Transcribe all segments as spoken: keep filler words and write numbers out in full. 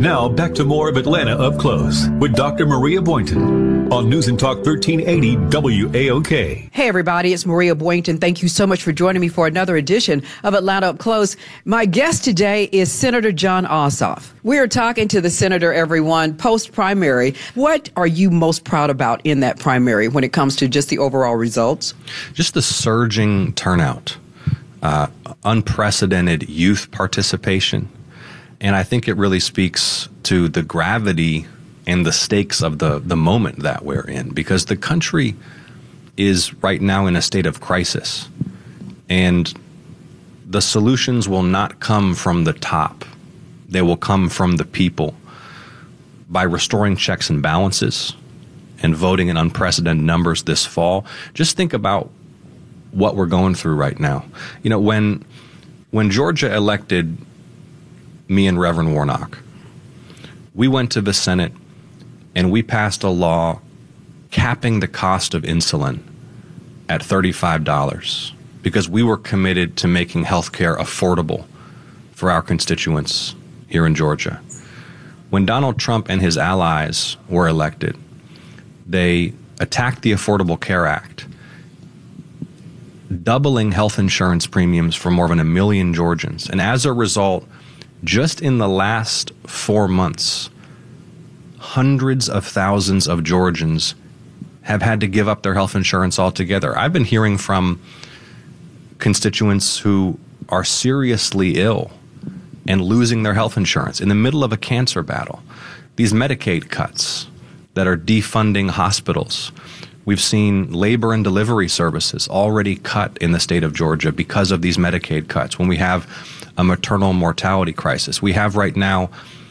Now, back to more of Atlanta Up Close with Doctor Maria Boynton on News and Talk thirteen eighty W A O K. Hey, everybody, it's Maria Boynton. Thank you so much for joining me for another edition of Atlanta Up Close. My guest today is Senator Jon Ossoff. We are talking to the senator, everyone, post-primary. What are you most proud about in that primary when it comes to just the overall results? Just the surging turnout, uh, unprecedented youth participation. And I think it really speaks to the gravity and the stakes of the, the moment that we're in, because the country is right now in a state of crisis. And the solutions will not come from the top. They will come from the people by restoring checks and balances and voting in unprecedented numbers this fall. Just think about what we're going through right now. You know, when when Georgia elected me and Reverend Warnock, we went to the Senate and we passed a law capping the cost of insulin at thirty-five dollars because we were committed to making health care affordable for our constituents here in Georgia. When Donald Trump and his allies were elected, they attacked the Affordable Care Act, doubling health insurance premiums for more than a million Georgians. And as a result, just in the last four months, hundreds of thousands of Georgians have had to give up their health insurance altogether. I've been hearing from constituents who are seriously ill and losing their health insurance in the middle of a cancer battle. These Medicaid cuts that are defunding hospitals. We've seen labor and delivery services already cut in the state of Georgia because of these Medicaid cuts. When we have a maternal mortality crisis, we have right now,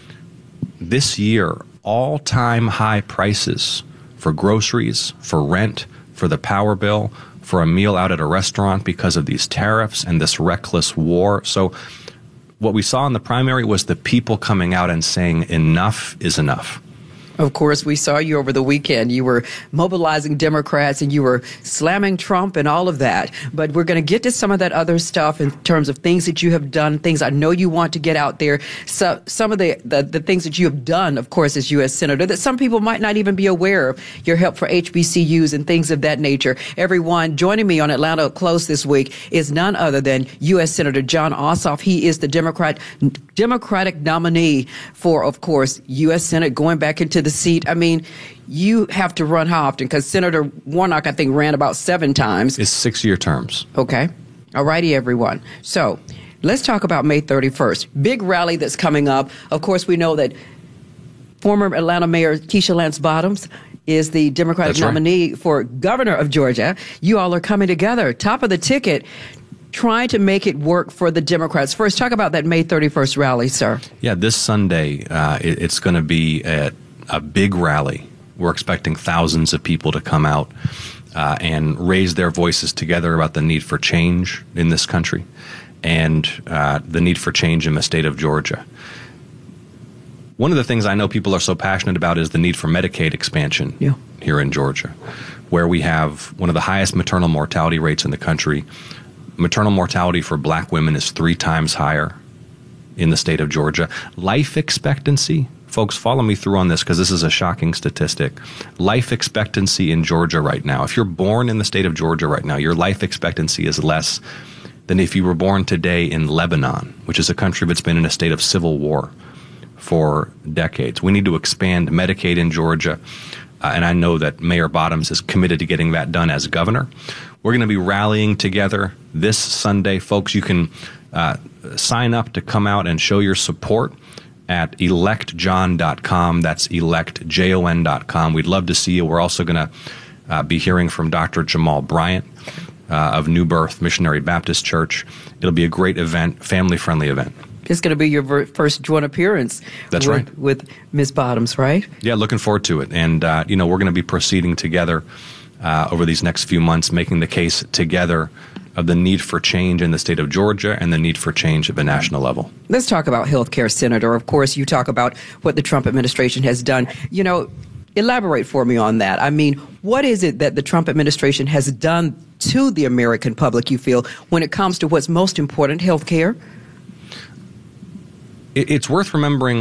this year, all-time high prices for groceries, for rent, for the power bill, for a meal out at a restaurant because of these tariffs and this reckless war. So what we saw in the primary was the people coming out and saying enough is enough. Of course, we saw you over the weekend. You were mobilizing Democrats and you were slamming Trump and all of that. But we're going to get to some of that other stuff in terms of things that you have done, things I know you want to get out there. So some of the, the, the things that you have done, of course, as U S Senator, that some people might not even be aware of, your help for H B C Us and things of that nature. Everyone joining me on Atlanta Up Close this week is none other than U S Senator Jon Ossoff. He is the Democrat Democratic nominee for, of course, U S Senate, going back into the seat. I mean, you have to run how often? Because Senator Warnock, I think, ran about seven times. It's six-year terms. Okay. All righty, everyone. So let's talk about May thirty-first. Big rally that's coming up. Of course, we know that former Atlanta Mayor Keisha Lance Bottoms is the Democratic That's right. nominee for governor of Georgia. You all are coming together, top of the ticket, trying to make it work for the Democrats. First, talk about that May thirty-first rally, sir. Yeah, this Sunday, uh, it, it's going to be a, a big rally. We're expecting thousands of people to come out uh, and raise their voices together about the need for change in this country and uh, the need for change in the state of Georgia. One of the things I know people are so passionate about is the need for Medicaid expansion yeah. here in Georgia, where we have one of the highest maternal mortality rates in the country. Maternal mortality for black women is three times higher in the state of Georgia. Life expectancy, folks, follow me through on this because this is a shocking statistic. Life expectancy in Georgia right now, if you're born in the state of Georgia right now, your life expectancy is less than if you were born today in Lebanon, which is a country that's been in a state of civil war for decades. We need to expand Medicaid in Georgia, uh, and I know that Mayor Bottoms is committed to getting that done as governor. We're going to be rallying together this Sunday. Folks, you can uh, sign up to come out and show your support at elect jon dot com. That's elect jon dot com. We'd love to see you. We're also going to uh, be hearing from Doctor Jamal Bryant uh, of New Birth Missionary Baptist Church. It'll be a great event, family-friendly event. It's going to be your ver- first joint appearance. That's with, right. With Miz Bottoms, right? Yeah, looking forward to it. And, uh, you know, we're going to be proceeding together Uh, over these next few months, making the case together of the need for change in the state of Georgia and the need for change at the national level. Let's talk about health care, Senator. Of course, you talk about what the Trump administration has done. You know, elaborate for me on that. I mean, what is it that the Trump administration has done to the American public, you feel, when it comes to what's most important, health care? It's worth remembering